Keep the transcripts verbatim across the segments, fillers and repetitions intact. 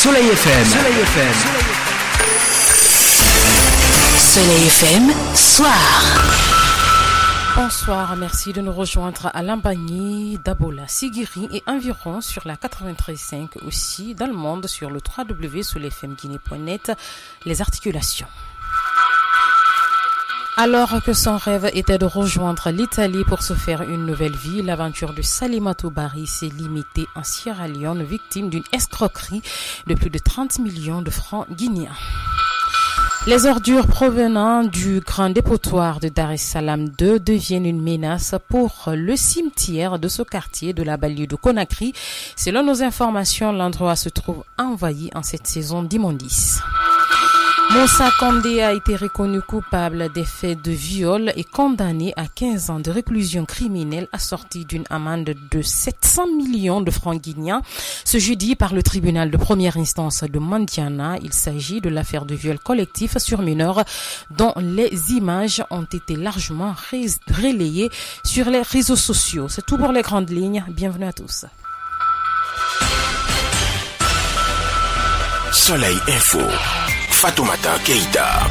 Soleil F M. Soleil F M. Soleil F M, soir. Bonsoir, merci de nous rejoindre à Lambagny, Dabola, Sigiri et environ sur la quatre-vingt-treize virgule cinq, aussi dans le monde sur le w w w point soleil f m guinée point net, les articulations. Alors que son rêve était de rejoindre l'Italie pour se faire une nouvelle vie, l'aventure de Salimatou Bari s'est limitée en Sierra Leone, victime d'une escroquerie de plus de trente millions de francs guinéens. Les ordures provenant du grand dépotoir de Dar es Salaam deux deviennent une menace pour le cimetière de ce quartier de la banlieue de Conakry. Selon nos informations, l'endroit se trouve envahi en cette saison d'immondices. Moussa Kandé a été reconnu coupable des faits de viol et condamné à quinze ans de réclusion criminelle assortie d'une amende de sept cents millions de francs guinéens ce jeudi par le tribunal de première instance de Mandiana. Il s'agit de l'affaire de viol collectif sur mineurs dont les images ont été largement relayées sur les réseaux sociaux. C'est tout pour les grandes lignes. Bienvenue à tous. Soleil Info. Fatoumata Keïta.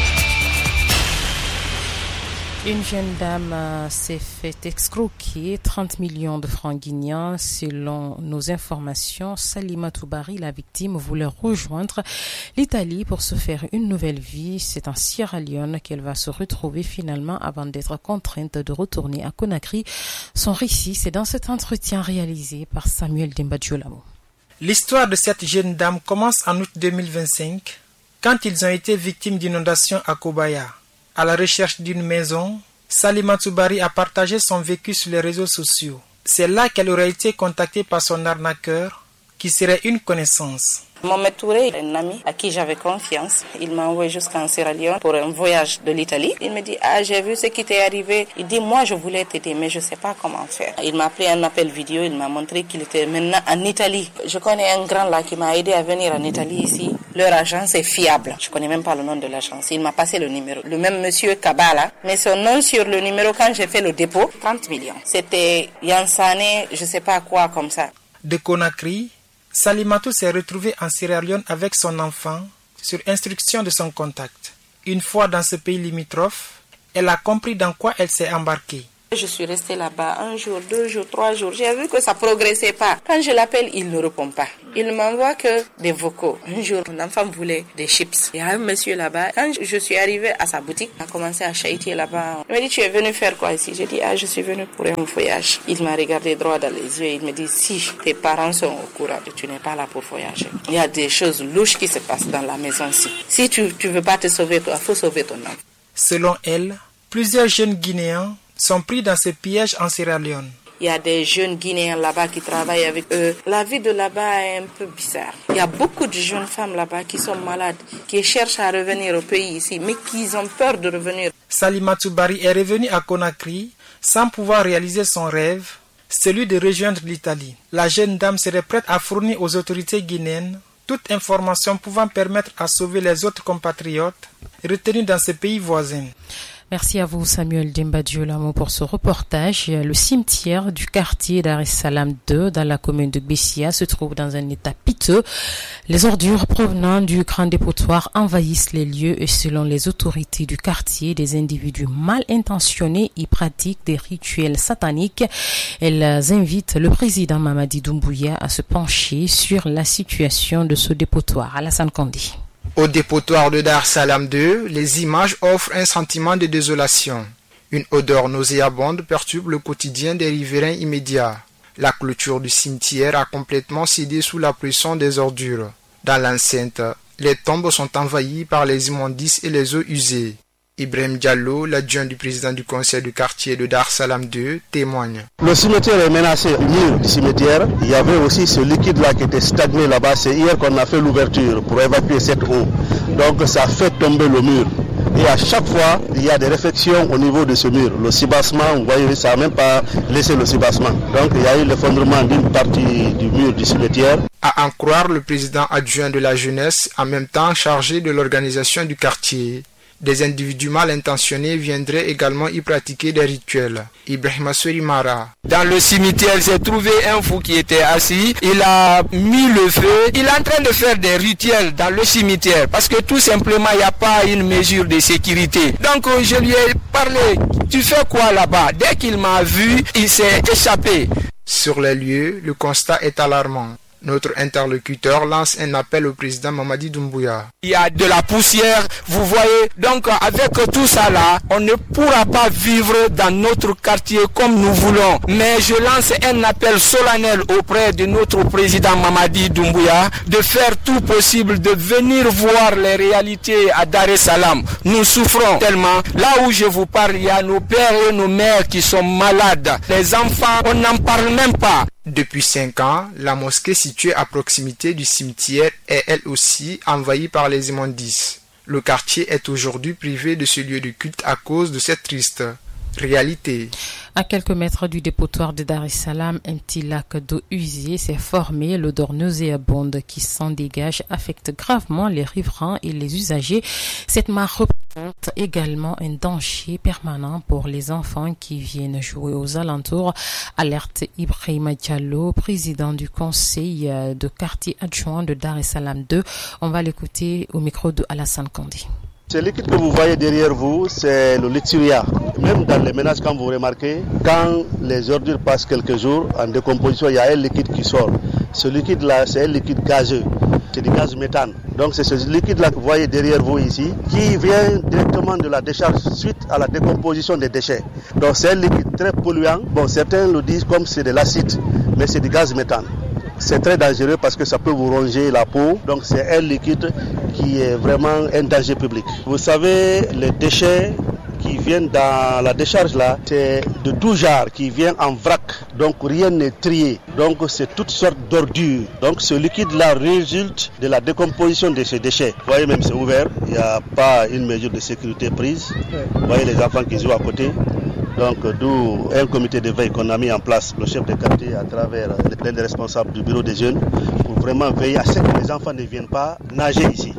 Une jeune dame euh, s'est fait escroquer trente millions de francs guinéens. Selon nos informations, Salimatou Bari, la victime, voulait rejoindre l'Italie pour se faire une nouvelle vie. C'est en Sierra Leone qu'elle va se retrouver finalement avant d'être contrainte de retourner à Conakry. Son récit, c'est dans cet entretien réalisé par Samuel Dembadjolamo. L'histoire de cette jeune dame commence en août deux mille vingt-cinq. Quand ils ont été victimes d'inondations à Kobaya. À la recherche d'une maison, Salimatou Bari a partagé son vécu sur les réseaux sociaux. C'est là qu'elle aurait été contactée par son arnaqueur, qui serait une connaissance. Mohamed Touré, un ami à qui j'avais confiance, il m'a envoyé jusqu'en Sierra Leone pour un voyage de l'Italie. Il me dit, ah, j'ai vu ce qui t'est arrivé. Il dit, moi, je voulais t'aider, mais je ne sais pas comment faire. Il m'a appelé un appel vidéo, il m'a montré qu'il était maintenant en Italie. Je connais un grand là qui m'a aidé à venir en Italie ici. Leur agence est fiable. Je ne connais même pas le nom de l'agence. Il m'a passé le numéro. Le même monsieur Kabala, mais son nom sur le numéro quand j'ai fait le dépôt, trente millions. C'était Yansane, je ne sais pas quoi comme ça. De Conakry, Salimatou s'est retrouvée en Sierra Leone avec son enfant sur instruction de son contact. Une fois dans ce pays limitrophe, elle a compris dans quoi elle s'est embarquée. Je suis restée là-bas un jour, deux jours, trois jours. J'ai vu que ça progressait pas. Quand je l'appelle, il ne répond pas. Il ne m'envoie que des vocaux. Un jour, mon enfant voulait des chips. Il y a un monsieur là-bas. Quand je suis arrivée à sa boutique, il a commencé à chahuter là-bas. Il m'a dit, tu es venu faire quoi ici? J'ai dit, ah, je suis venu pour un voyage. Il m'a regardé droit dans les yeux et il me dit, si tes parents sont au courant, tu n'es pas là pour voyager. Il y a des choses louches qui se passent dans la maison ici. Si tu ne veux pas te sauver, toi, il faut sauver ton enfant. Selon elle, plusieurs jeunes Guinéens sont pris dans ce piège en Sierra Leone. Il y a des jeunes Guinéens là-bas qui travaillent avec eux. La vie de là-bas est un peu bizarre. Il y a beaucoup de jeunes femmes là-bas qui sont malades, qui cherchent à revenir au pays ici, mais qui ont peur de revenir. Salimatou Bari est revenue à Conakry sans pouvoir réaliser son rêve, celui de rejoindre l'Italie. La jeune dame serait prête à fournir aux autorités guinéennes toute information pouvant permettre à sauver les autres compatriotes retenus dans ce pays voisin. Merci à vous Samuel Dembadjolamo pour ce reportage. Le cimetière du quartier Dar es Salaam deux dans la commune de Bessia se trouve dans un état piteux. Les ordures provenant du grand dépotoir envahissent les lieux et selon les autorités du quartier, des individus mal intentionnés y pratiquent des rituels sataniques. Elles invitent le président Mamadi Doumbouya à se pencher sur la situation de ce dépotoir. Alassane Kandé. Au dépotoir de Dar es Salaam deux, les images offrent un sentiment de désolation. Une odeur nauséabonde perturbe le quotidien des riverains immédiats. La clôture du cimetière a complètement cédé sous la pression des ordures. Dans l'enceinte, les tombes sont envahies par les immondices et les eaux usées. Ibrahim Diallo, l'adjoint du président du conseil du quartier de Dar es Salaam deux, témoigne. Le cimetière est menacé au mur du cimetière. Il y avait aussi ce liquide-là qui était stagné là-bas. C'est hier qu'on a fait l'ouverture pour évacuer cette eau. Donc ça fait tomber le mur. Et à chaque fois, il y a des réflexions au niveau de ce mur. Le soubassement, vous voyez, ça n'a même pas laissé le soubassement. Donc il y a eu l'effondrement d'une partie du mur du cimetière. À en croire le président adjoint de la jeunesse, en même temps chargé de l'organisation du quartier, Des individus mal intentionnés viendraient également y pratiquer des rituels. Ibrahima Sourimara. Dans le cimetière, j'ai trouvé un fou qui était assis. Il a mis le feu. Il est en train de faire des rituels dans le cimetière parce que tout simplement, il n'y a pas une mesure de sécurité. Donc, je lui ai parlé. Tu fais quoi là-bas? Dès qu'il m'a vu, il s'est échappé. Sur les lieux, le constat est alarmant. Notre interlocuteur lance un appel au président Mamadi Doumbouya. Il y a de la poussière, vous voyez. Donc avec tout ça là, on ne pourra pas vivre dans notre quartier comme nous voulons. Mais je lance un appel solennel auprès de notre président Mamadi Doumbouya de faire tout possible de venir voir les réalités à Dar es Salaam. Nous souffrons tellement. Là où je vous parle, il y a nos pères et nos mères qui sont malades. Les enfants, on n'en parle même pas. Depuis cinq ans, la mosquée située à proximité du cimetière est elle aussi envahie par les immondices. Le quartier est aujourd'hui privé de ce lieu de culte à cause de cette triste réalité. À quelques mètres du dépotoir de Dar es Salaam, un petit lac d'eau usée s'est formé. L'odeur nauséabonde qui s'en dégage affecte gravement les riverains et les usagers. Cette mare représente également un danger permanent pour les enfants qui viennent jouer aux alentours. Alerte Ibrahima Diallo, président du conseil de quartier adjoint de Dar es Salaam deux. On va l'écouter au micro de Alassane Kandé. Ce liquide que vous voyez derrière vous, c'est le licturia. Même dans les ménages, quand vous remarquez, quand les ordures passent quelques jours en décomposition, il y a un liquide qui sort. Ce liquide-là, c'est un liquide gazeux. C'est du gaz méthane. Donc c'est ce liquide-là que vous voyez derrière vous ici, qui vient directement de la décharge suite à la décomposition des déchets. Donc c'est un liquide très polluant. Bon, certains le disent comme c'est de l'acide, mais c'est du gaz méthane. C'est très dangereux parce que ça peut vous ronger la peau. Donc c'est un liquide qui est vraiment un danger public. Vous savez, les déchets qui viennent dans la décharge là, c'est de tout genre qui viennent en vrac. Donc rien n'est trié. Donc c'est toutes sortes d'ordures. Donc ce liquide là résulte de la décomposition de ces déchets. Vous voyez, même c'est ouvert, il n'y a pas une mesure de sécurité prise. Vous voyez les enfants qui jouent à côté. Donc d'où un comité de veille qu'on a mis en place, le chef de quartier à travers l'un des responsables du bureau des jeunes, pour vraiment veiller à ce que les enfants ne viennent pas nager ici.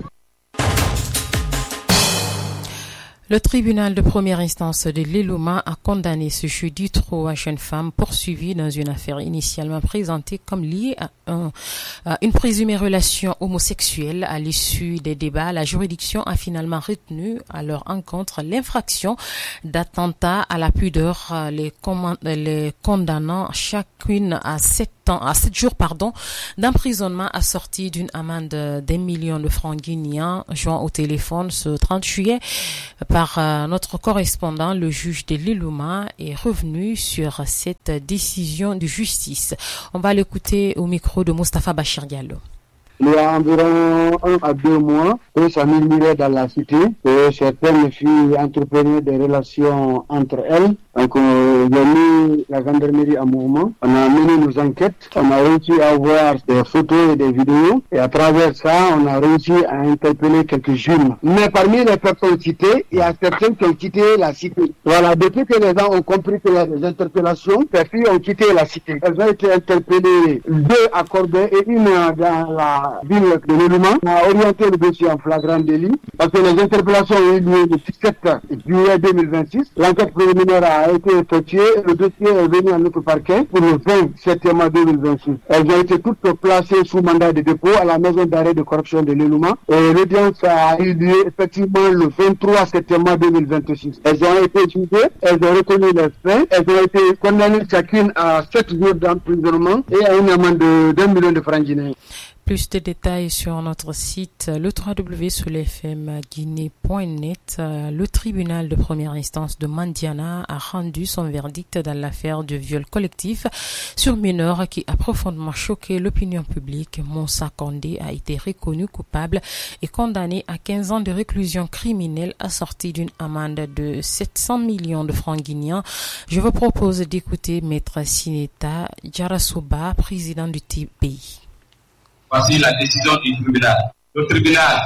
Le tribunal de première instance de l'Eloma a condamné ce jeudi trois jeunes femmes poursuivies dans une affaire initialement présentée comme liée à, un, à une présumée relation homosexuelle. À l'issue des débats, la juridiction a finalement retenu à leur encontre l'infraction d'attentat à la pudeur, les, command- les condamnant chacune à sept ans, à sept jours pardon, d'emprisonnement assorti d'une amende d'un million de francs guinéens. Joint au téléphone ce trente juillet par euh, notre correspondant, le juge de l'Eloma est revenu sur cette décision de justice. On va l'écouter au micro de Moustapha Bachir Diallo. Il y a environ un à deux mois, eux s'amusaient dans la cité et certaines filles entreprenaient des relations entre elles. Donc, euh, il y a mis la gendarmerie en mouvement. On a mené nos enquêtes. On a réussi à avoir des photos et des vidéos. Et à travers ça, on a réussi à interpeller quelques jeunes. Mais parmi les personnes citées, il y a certaines qui ont quitté la cité. Voilà, depuis que les gens ont compris qu'il y a des interpellations, ces filles ont quitté la cité. Elles ont été interpellées, deux à Corbeil et une dans la ville de l'Eloma. On a orienté le dossier en flagrant délit parce que les interpellations ont eu lieu le dix-sept juillet deux mille vingt-six. L'enquête préliminaire a été effectuée. Le dossier est venu à notre parquet pour le vingt septembre deux mille vingt-six. Elles ont été toutes placées sous mandat de dépôt à la maison d'arrêt de corruption de l'Eloma. Et l'audience a eu lieu effectivement le vingt-trois septembre deux mille vingt-six. Elles ont été jugées, elles ont reconnu les faits, elles ont été condamnées chacune à sept jours d'emprisonnement et à une amende de d'un million de francs guinéens. Plus de détails sur notre site le w w w point soleil f m guinée point net. Le tribunal de première instance de Mandiana a rendu son verdict dans l'affaire de viol collectif sur mineurs qui a profondément choqué l'opinion publique. Moussa Kandé a été reconnu coupable et condamné à quinze ans de réclusion criminelle assortie d'une amende de sept cents millions de francs guinéens. Je vous propose d'écouter Maître Sineta Djarasouba, président du T P I. Voici la décision du tribunal. Le tribunal,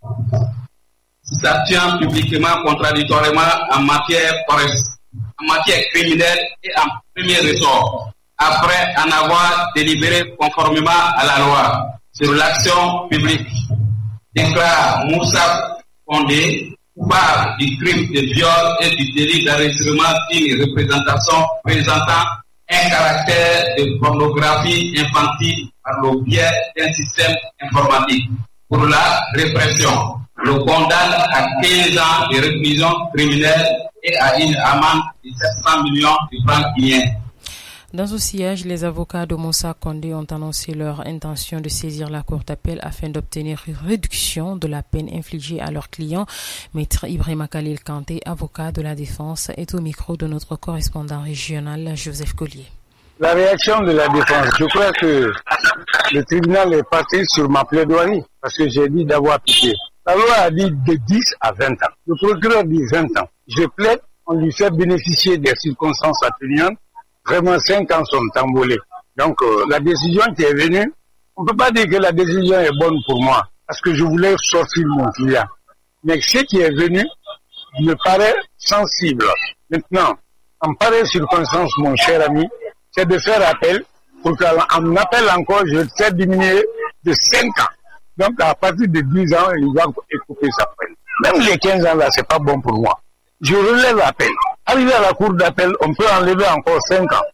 s'abstient publiquement contradictoirement en matière en matière criminelle et en premier ressort, après en avoir délibéré conformément à la loi sur l'action publique, déclare Moussa Kandé coupable du crime de viol et du délit d'enregistrement d'une représentation présentant un caractère de pornographie infantile par le biais d'un système informatique pour la répression le condamne à quinze ans de réclusion criminelle et à une amende de sept cents millions de francs guinéens. Dans ce sillage, les avocats de Moussa Condé ont annoncé leur intention de saisir la cour d'appel afin d'obtenir une réduction de la peine infligée à leurs clients. Maître Ibrahima Khalil Kanté, avocat de la défense, est au micro de notre correspondant régional Joseph Collier. La réaction de la défense, je crois que le tribunal est parti sur ma plaidoirie parce que j'ai dit d'avoir pitié. La loi a dit de dix à vingt ans. Le procureur dit vingt ans. Je plaide, on lui fait bénéficier des circonstances atténuantes. Vraiment, cinq ans sont embolés. Donc, euh, la décision qui est venue, on ne peut pas dire que la décision est bonne pour moi, parce que je voulais sortir mon client. Mais ce qui est venu me paraît sensible. Maintenant, en pareille circonstance, mon cher ami, c'est de faire appel, pour qu'en appel encore, je fais diminuer de cinq ans. Donc, à partir de dix ans, il va écouter sa peine. Même les quinze ans là, c'est pas bon pour moi. Je relève l'appel. Arrivé à la cour d'appel, on peut enlever encore cinq ans.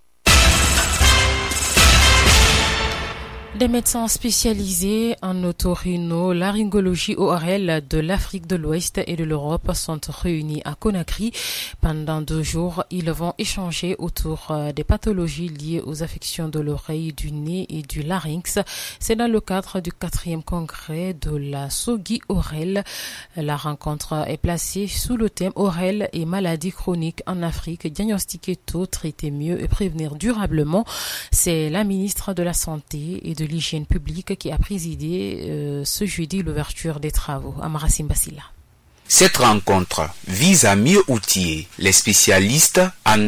Des médecins spécialisés en otorhinolaryngologie O R L de l'Afrique de l'Ouest et de l'Europe sont réunis à Conakry. Pendant deux jours, ils vont échanger autour des pathologies liées aux affections de l'oreille, du nez et du larynx. C'est dans le cadre du quatrième congrès de la SOGI O R L. La rencontre est placée sous le thème O R L et maladies chroniques en Afrique, diagnostiquer tôt, traiter mieux et prévenir durablement. C'est la ministre de la Santé et de l'hygiène publique qui a présidé euh, ce jeudi l'ouverture des travaux à Marassim Basila. Cette rencontre vise à mieux outiller les spécialistes en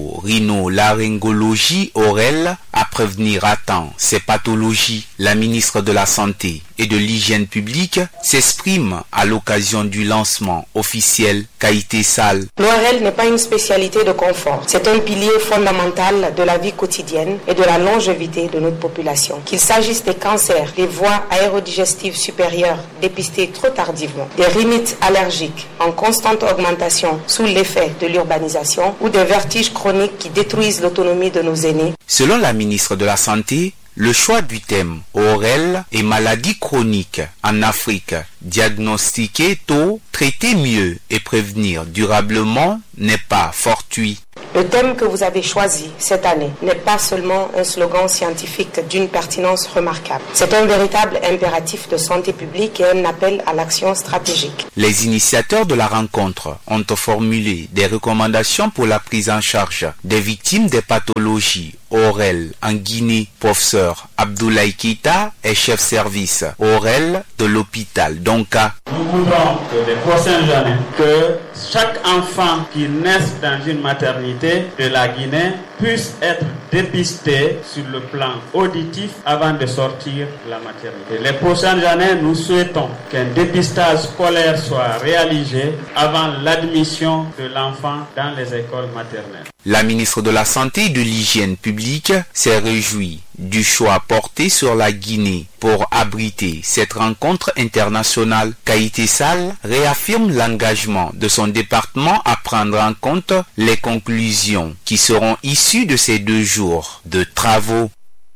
otorhinolaryngologie O R L à prévenir à temps ces pathologies. La ministre de la Santé et de l'hygiène publique s'exprime à l'occasion du lancement officiel Kaité Sal. L'O R L n'est pas une spécialité de confort. C'est un pilier fondamental de la vie quotidienne et de la longévité de notre population. Qu'il s'agisse des cancers, des voies aérodigestives supérieures dépistés trop tardivement, des rhinites allergiques en constante augmentation sous l'effet de l'urbanisation ou des vertiges chroniques qui détruisent l'autonomie de nos aînés. Selon la ministre de la Santé, le choix du thème O R L et maladies chroniques en Afrique, diagnostiquer tôt, traiter mieux et prévenir durablement n'est pas fortuit. Le thème que vous avez choisi cette année n'est pas seulement un slogan scientifique d'une pertinence remarquable. C'est un véritable impératif de santé publique et un appel à l'action stratégique. Les initiateurs de la rencontre ont formulé des recommandations pour la prise en charge des victimes des pathologies O R L en Guinée. Professeur Abdoulaye Keita est chef service O R L de l'hôpital Donka. Nous voudrons que les prochaines années, que chaque enfant qui naît dans une maternité de la Guinée puisse être dépisté sur le plan auditif avant de sortir de la maternité. Les prochaines années, nous souhaitons qu'un dépistage scolaire soit réalisé avant l'admission de l'enfant dans les écoles maternelles. La ministre de la Santé et de l'hygiène publique s'est réjouie du choix porté sur la Guinée pour abriter cette rencontre internationale. Kaité Sal réaffirme l'engagement de son département à prendre en compte les conclusions qui seront issues de ces deux jours de travaux.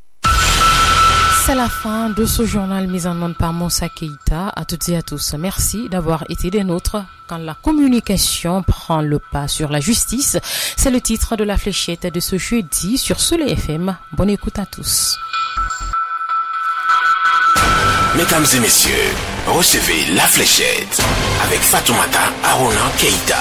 C'est la fin de ce journal mis en onde par Moussa Keïta. À toutes et à tous, merci d'avoir été des nôtres. Quand la communication prend le pas sur la justice, c'est le titre de la fléchette de ce jeudi sur Soleil F M. Bonne écoute à tous. Mesdames et messieurs, recevez la fléchette avec Fatoumata Arona Keïta.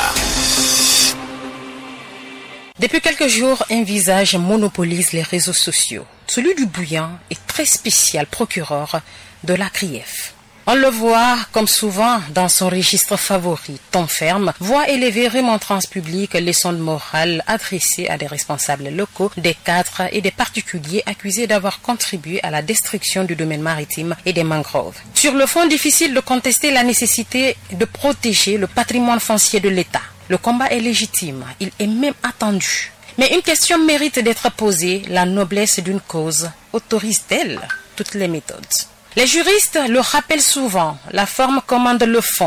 Depuis quelques jours, un visage monopolise les réseaux sociaux. Celui du bouillant et très spécial procureur de la C R I E F. On le voit, comme souvent, dans son registre favori, ton ferme, voix élevée, remontrance publique, leçons de morale adressées à des responsables locaux, des cadres et des particuliers accusés d'avoir contribué à la destruction du domaine maritime et des mangroves. Sur le fond, difficile de contester la nécessité de protéger le patrimoine foncier de l'État. Le combat est légitime, il est même attendu. Mais une question mérite d'être posée, la noblesse d'une cause autorise-t-elle toutes les méthodes ? Les juristes le rappellent souvent, la forme commande le fond.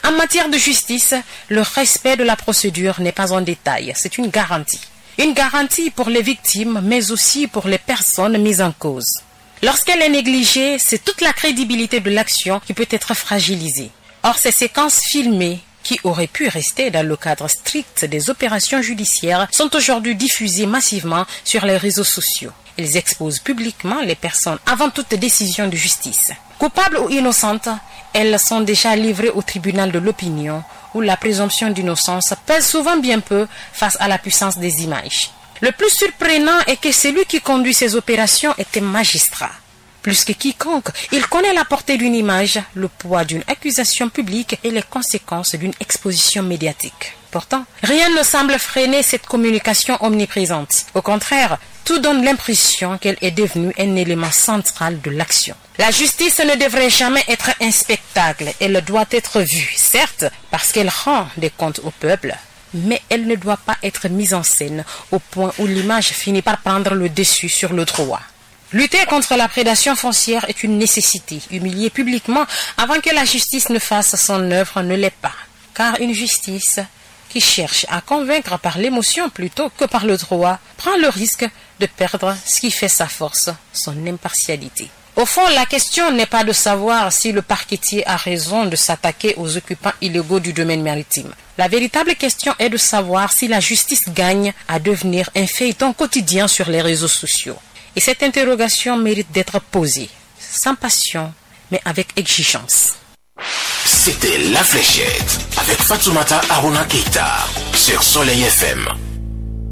En matière de justice, le respect de la procédure n'est pas un détail, c'est une garantie. Une garantie pour les victimes, mais aussi pour les personnes mises en cause. Lorsqu'elle est négligée, c'est toute la crédibilité de l'action qui peut être fragilisée. Or, ces séquences filmées, qui auraient pu rester dans le cadre strict des opérations judiciaires, sont aujourd'hui diffusées massivement sur les réseaux sociaux. Ils exposent publiquement les personnes avant toute décision de justice. Coupables ou innocentes, elles sont déjà livrées au tribunal de l'opinion, où la présomption d'innocence pèse souvent bien peu face à la puissance des images. Le plus surprenant est que celui qui conduit ces opérations est un magistrat. Plus que quiconque, il connaît la portée d'une image, le poids d'une accusation publique et les conséquences d'une exposition médiatique. Pourtant, rien ne semble freiner cette communication omniprésente. Au contraire, tout donne l'impression qu'elle est devenue un élément central de l'action. La justice ne devrait jamais être un spectacle, elle doit être vue, certes, parce qu'elle rend des comptes au peuple, mais elle ne doit pas être mise en scène au point où l'image finit par prendre le dessus sur le droit. Lutter contre la prédation foncière est une nécessité. Humilier publiquement avant que la justice ne fasse son œuvre ne l'est pas. Car une justice qui cherche à convaincre par l'émotion plutôt que par le droit prend le risque de perdre ce qui fait sa force, son impartialité. Au fond, la question n'est pas de savoir si le parquetier a raison de s'attaquer aux occupants illégaux du domaine maritime. La véritable question est de savoir si la justice gagne à devenir un feuilleton quotidien sur les réseaux sociaux. Et cette interrogation mérite d'être posée, sans passion, mais avec exigence. C'était La Fléchette, avec Fatoumata Aruna Keita, sur Soleil F M.